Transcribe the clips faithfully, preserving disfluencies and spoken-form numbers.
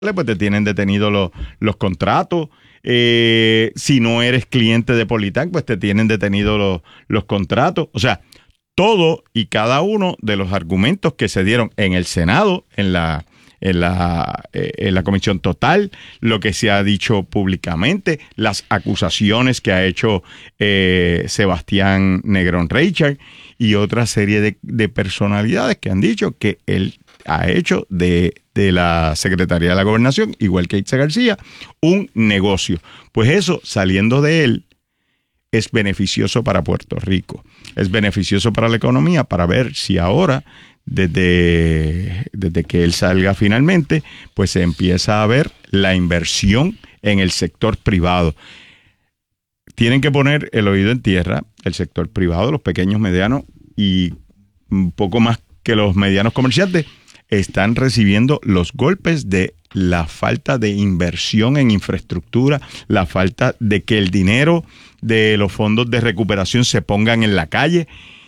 pues te tienen detenidos los, los contratos. Eh, si no eres cliente de Politán, pues te tienen detenidos los, los contratos. O sea, todo y cada uno de los argumentos que se dieron en el Senado, en la, en la, eh, en la Comisión Total, lo que se ha dicho públicamente, las acusaciones que ha hecho eh, Sebastián Negrón Reichard y otra serie de, de personalidades que han dicho que él ha hecho de, de la Secretaría de la Gobernación, igual que Itza García, un negocio. Pues eso, saliendo de él, es beneficioso para Puerto Rico. Es beneficioso para la economía, para ver si ahora, desde, desde que él salga finalmente, pues se empieza a ver la inversión en el sector privado. Tienen que poner el oído en tierra, el sector privado, los pequeños, medianos y un poco más que los medianos comerciantes, están recibiendo los golpes de la falta de inversión en infraestructura, la falta de que el dinero de los fondos de recuperación se pongan en la calle,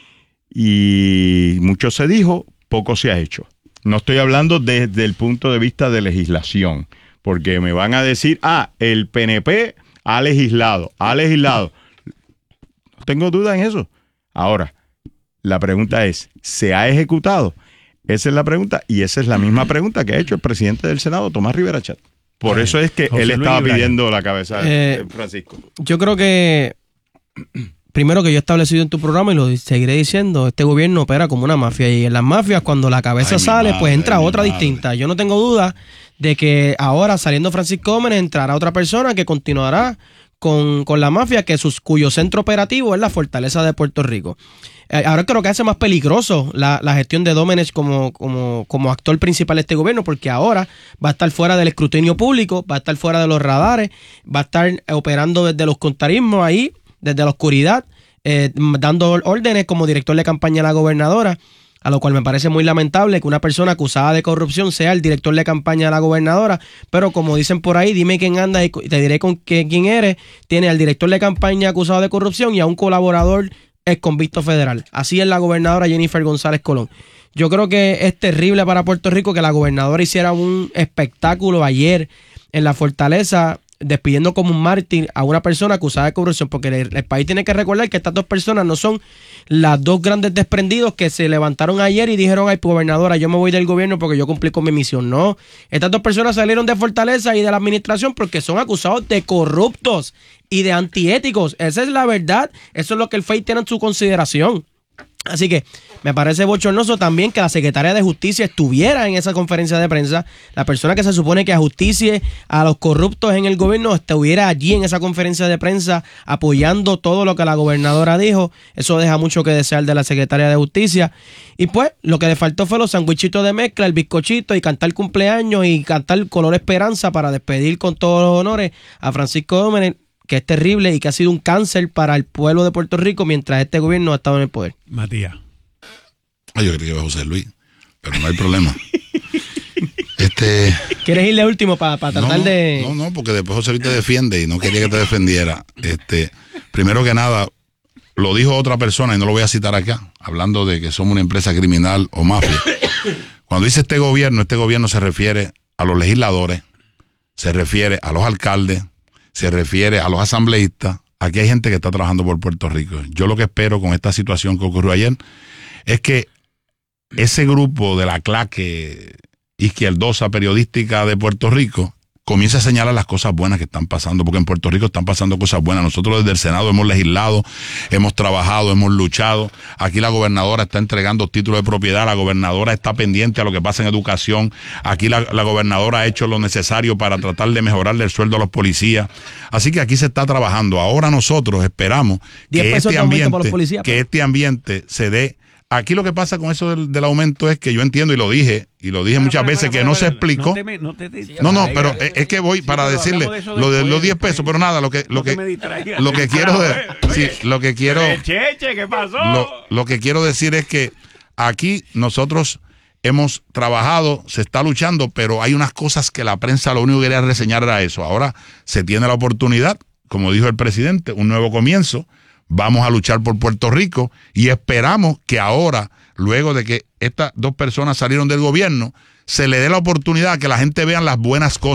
y mucho se dijo, poco se ha hecho. No estoy hablando desde el punto de vista de legislación, porque me van a decir, ah, el P N P ha legislado, ha legislado. No tengo duda en eso. Ahora, la pregunta es, ¿se ha ejecutado? Esa es la pregunta, y esa es la misma pregunta que ha hecho el presidente del Senado, Tomás Rivera Chat. Por eso es que José él estaba Luis pidiendo la cabeza de eh, Francisco. Yo creo que, primero que yo he establecido en tu programa, y lo seguiré diciendo, este gobierno opera como una mafia, y en las mafias cuando la cabeza ay, sale, madre, pues entra otra distinta. Yo no tengo duda de que ahora, saliendo Francisco Gómez, entrará otra persona que continuará con, con la mafia, que sus, cuyo centro operativo es la fortaleza de Puerto Rico. Ahora creo que hace más peligroso la, la gestión de Domenech como, como, como actor principal de este gobierno, porque ahora va a estar fuera del escrutinio público, va a estar fuera de los radares, va a estar operando desde los contarismos ahí, desde la oscuridad, eh, dando órdenes como director de campaña de la gobernadora, a lo cual me parece muy lamentable que una persona acusada de corrupción sea el director de campaña de la gobernadora, pero como dicen por ahí, dime quién anda y te diré con qué, quién eres. Tiene al director de campaña acusado de corrupción y a un colaborador ex convicto federal. Así es la gobernadora Jennifer González Colón. Yo creo que es terrible para Puerto Rico que la gobernadora hiciera un espectáculo ayer en la fortaleza, despidiendo como un mártir a una persona acusada de corrupción, porque el, el país tiene que recordar que estas dos personas no son las dos grandes desprendidos que se levantaron ayer y dijeron, ay, gobernadora, yo me voy del gobierno porque yo cumplí con mi misión. No, estas dos personas salieron de Fortaleza y de la administración porque son acusados de corruptos y de antiéticos. Esa es la verdad, eso es lo que el F E I tiene en su consideración. Así que me parece bochornoso también que la secretaria de Justicia estuviera en esa conferencia de prensa. La persona que se supone que ajusticie a los corruptos en el gobierno estuviera allí en esa conferencia de prensa apoyando todo lo que la gobernadora dijo. Eso deja mucho que desear de la secretaria de Justicia. Y pues lo que le faltó fue los sandwichitos de mezcla, el bizcochito y cantar cumpleaños y cantar Color Esperanza para despedir con todos los honores a Francisco Gómez, que es terrible y que ha sido un cáncer para el pueblo de Puerto Rico mientras este gobierno ha estado en el poder. Matías. Ah, yo creí que iba a José Luis, pero no hay problema. este ¿Quieres irle último para pa tratar no, de...? No, no, porque después José Luis te defiende y no quería que te defendiera. Este, primero que nada, lo dijo otra persona y no lo voy a citar acá, hablando de que somos una empresa criminal o mafia. Cuando dice este gobierno, este gobierno se refiere a los legisladores, se refiere a los alcaldes, se refiere a los asambleístas. Aquí hay gente que está trabajando por Puerto Rico. Yo lo que espero con esta situación que ocurrió ayer es que ese grupo de la claque izquierdosa periodística de Puerto Rico comience a señalar las cosas buenas que están pasando, porque en Puerto Rico están pasando cosas buenas. Nosotros desde el Senado hemos legislado, hemos trabajado, hemos luchado. Aquí la gobernadora está entregando títulos de propiedad, la gobernadora está pendiente a lo que pasa en educación. Aquí la, la gobernadora ha hecho lo necesario para tratar de mejorarle el sueldo a los policías. Así que aquí se está trabajando. Ahora nosotros esperamos que este ambiente, policías, que este ambiente se dé. Aquí lo que pasa con eso del, del aumento es que yo entiendo y lo dije, y lo dije pero, muchas pero, veces, pero, que pero, no se explicó. No, te, no, te, te, no, no, pero es, es que voy sí, para decirle de lo de los diez pesos, pero nada, lo que lo no que lo que quiero de, sí, lo que quiero Cheche, ¿qué pasó? Lo, lo que quiero decir es que aquí nosotros hemos trabajado, se está luchando, pero hay unas cosas que la prensa lo único que quería reseñar era eso. Ahora se tiene la oportunidad, como dijo el presidente, un nuevo comienzo. Vamos a luchar por Puerto Rico y esperamos que ahora, luego de que estas dos personas salieron del gobierno, se le dé la oportunidad a que la gente vea las buenas cosas.